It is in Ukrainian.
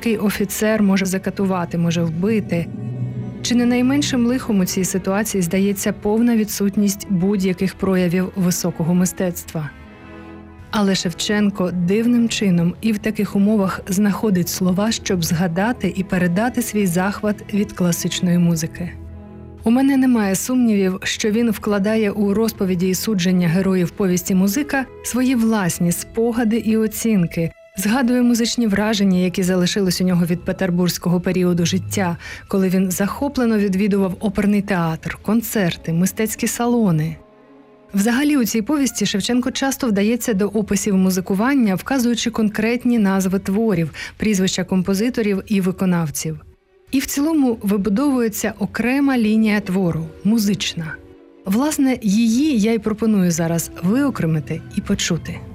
будь-який офіцер може закатувати, може вбити. Чи не найменшим лихом у цій ситуації здається повна відсутність будь-яких проявів високого мистецтва? Але Шевченко дивним чином і в таких умовах знаходить слова, щоб згадати і передати свій захват від класичної музики. У мене немає сумнівів, що він вкладає у розповіді і судження героїв повісті «Музика» свої власні спогади і оцінки, згадує музичні враження, які залишились у нього від петербурзького періоду життя, коли він захоплено відвідував оперний театр, концерти, мистецькі салони. Взагалі у цій повісті Шевченко часто вдається до описів музикування, вказуючи конкретні назви творів, прізвища композиторів і виконавців. І в цілому вибудовується окрема лінія твору – музична. Власне, її я й пропоную зараз виокремити і почути.